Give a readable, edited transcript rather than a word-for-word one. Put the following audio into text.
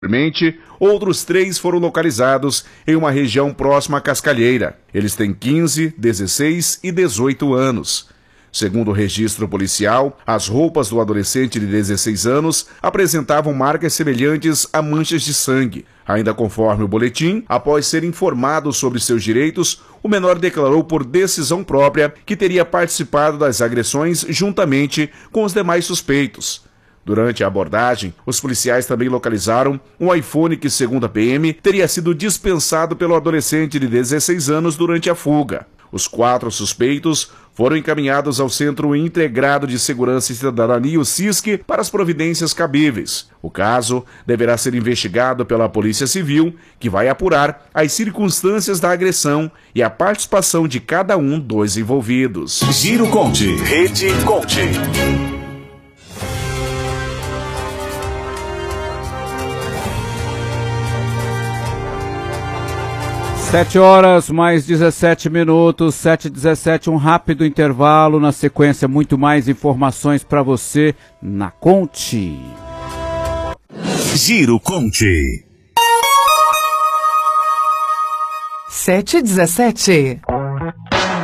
Outros 3 foram localizados em uma região próxima à Cascalheira. Eles têm 15, 16 e 18 anos. Segundo o registro policial, as roupas do adolescente de 16 anos apresentavam marcas semelhantes a manchas de sangue. Ainda conforme o boletim, após ser informado sobre seus direitos, o menor declarou por decisão própria que teria participado das agressões juntamente com os demais suspeitos. Durante a abordagem, os policiais também localizaram um iPhone que, segundo a PM, teria sido dispensado pelo adolescente de 16 anos durante a fuga. Os 4 suspeitos foram encaminhados ao Centro Integrado de Segurança e Cidadania, o CISC, para as providências cabíveis. O caso deverá ser investigado pela Polícia Civil, que vai apurar as circunstâncias da agressão e a participação de cada um dos envolvidos. Giro Conte. Rede Conte. 7h mais 17 minutos, 7h17, um rápido intervalo. Na sequência, muito mais informações para você na Conte. Giro Conte. 7h17.